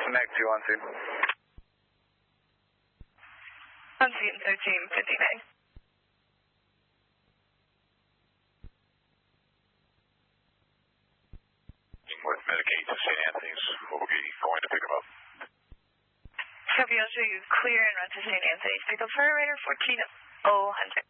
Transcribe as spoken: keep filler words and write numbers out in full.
Connect two one two. On scene thirteen fifty-nine. With Medicaid to Saint Anthony's, we'll be going to pick him up. Copy, I'll show you clear and run to Saint Anthony's. Pick up fire rider fourteen oh one hundred.